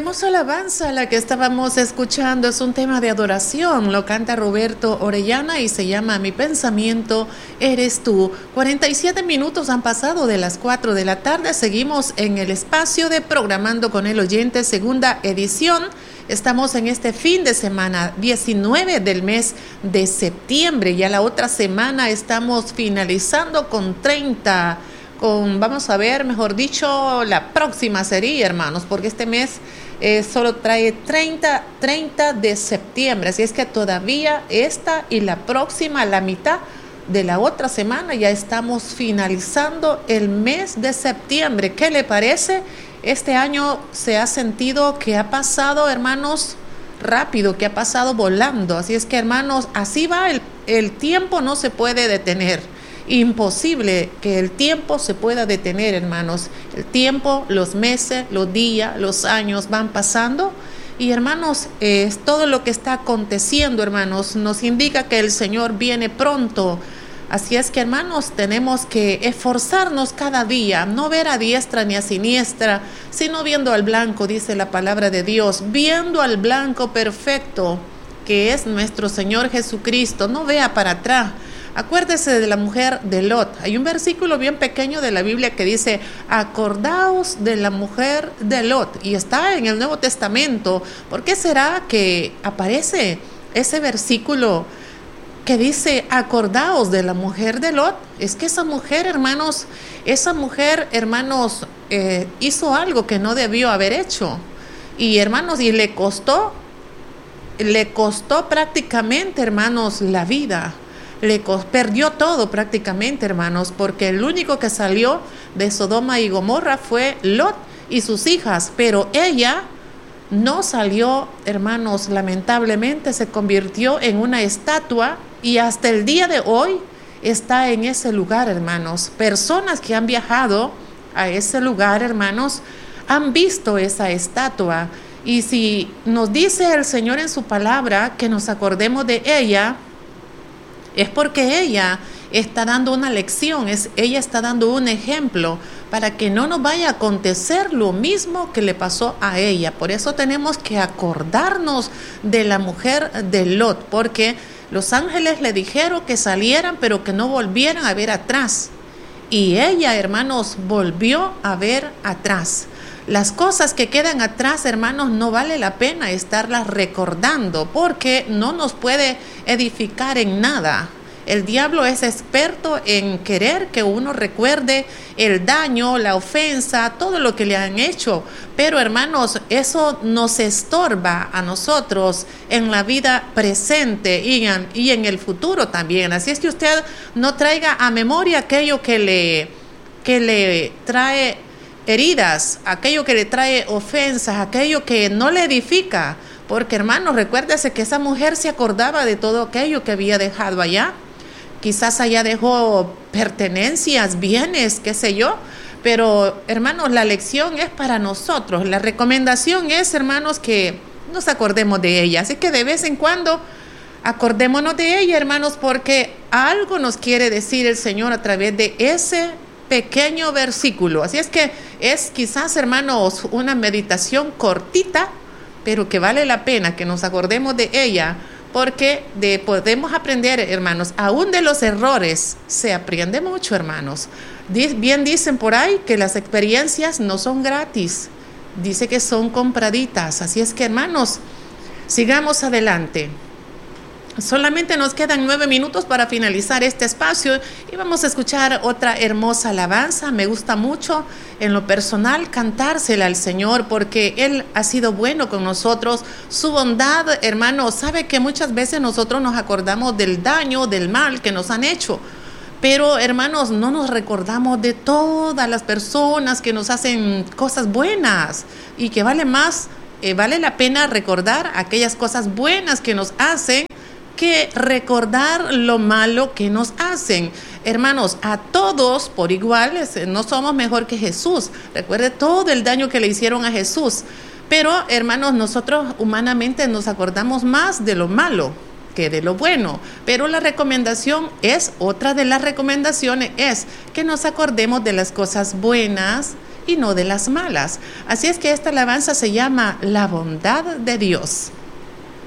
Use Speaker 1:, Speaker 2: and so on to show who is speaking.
Speaker 1: hermosa alabanza la que estábamos escuchando es un tema de adoración, lo canta Roberto Orellana y se llama Mi pensamiento eres tú. 47 minutos han pasado de las 4 de la tarde, seguimos en el espacio de Programando con el Oyente, segunda edición. Estamos en este fin de semana, 19 del mes de septiembre, ya la otra semana estamos finalizando con 30. Vamos a ver, mejor dicho, la próxima sería, hermanos, porque este mes solo trae 30 de septiembre, así es que todavía esta y la próxima, la mitad de la otra semana, ya estamos finalizando el mes de septiembre. ¿Qué le parece? Este año se ha sentido que ha pasado, hermanos, rápido, que ha pasado volando, así es que, hermanos, así va, el tiempo no se puede detener. Imposible que el tiempo se pueda detener, hermanos. El tiempo, los meses, los días, los años van pasando y, hermanos, todo lo que está aconteciendo, hermanos, nos indica que el Señor viene pronto. Así es que, hermanos, tenemos que esforzarnos cada día, no ver a diestra ni a siniestra, sino viendo al blanco, dice la palabra de Dios, viendo al blanco perfecto, que es nuestro Señor Jesucristo. No vea para atrás. Acuérdese de la mujer de Lot. Hay un versículo bien pequeño de la Biblia que dice, acordaos de la mujer de Lot. Y está en el Nuevo Testamento. ¿Por qué será que aparece ese versículo que dice, acordaos de la mujer de Lot? Es que esa mujer, hermanos, hizo algo que no debió haber hecho. Y, hermanos, y le costó prácticamente, hermanos, la vida. Perdió todo prácticamente, hermanos, porque el único que salió de Sodoma y Gomorra fue Lot y sus hijas, pero ella no salió, hermanos, lamentablemente se convirtió en una estatua y hasta el día de hoy está en ese lugar, hermanos. Personas que han viajado a ese lugar, hermanos, han visto esa estatua, y si nos dice el Señor en su palabra que nos acordemos de ella, es porque ella está dando una lección, ella está dando un ejemplo para que no nos vaya a acontecer lo mismo que le pasó a ella. Por eso tenemos que acordarnos de la mujer de Lot, porque los ángeles le dijeron que salieran, pero que no volvieran a ver atrás. Y ella, hermanos, volvió a ver atrás. Las cosas que quedan atrás, hermanos, no vale la pena estarlas recordando porque no nos puede edificar en nada. El diablo es experto en querer que uno recuerde el daño, la ofensa, todo lo que le han hecho. Pero, hermanos, eso nos estorba a nosotros en la vida presente y en el futuro también. Así es que usted no traiga a memoria aquello que le trae heridas, aquello que le trae ofensas, aquello que no le edifica, porque, hermanos, recuérdese que esa mujer se acordaba de todo aquello que había dejado allá. Quizás allá dejó pertenencias, bienes, qué sé yo, pero, hermanos, la lección es para nosotros. La recomendación es, hermanos, que nos acordemos de ella. Así que de vez en cuando acordémonos de ella, hermanos, porque algo nos quiere decir el Señor a través de ese pequeño versículo. Así es que es quizás, hermanos, una meditación cortita, pero que vale la pena que nos acordemos de ella, porque podemos aprender, hermanos, aún de los errores se aprende mucho, hermanos. Bien dicen por ahí que las experiencias no son gratis, dice que son compraditas. Así es que, hermanos, sigamos adelante. Solamente nos quedan 9 minutos para finalizar este espacio y vamos a escuchar otra hermosa alabanza. Me gusta mucho en lo personal cantársela al Señor porque Él ha sido bueno con nosotros. Su bondad, hermanos, sabe que muchas veces nosotros nos acordamos del daño, del mal que nos han hecho. Pero, hermanos, no nos recordamos de todas las personas que nos hacen cosas buenas y que vale la pena recordar aquellas cosas buenas que nos hacen que recordar lo malo que nos hacen. Hermanos, a todos por igual, no somos mejor que Jesús. Recuerde todo el daño que le hicieron a Jesús. Pero, hermanos, nosotros humanamente nos acordamos más de lo malo que de lo bueno. Pero la recomendación otra de las recomendaciones es que nos acordemos de las cosas buenas y no de las malas. Así es que esta alabanza se llama La bondad de Dios.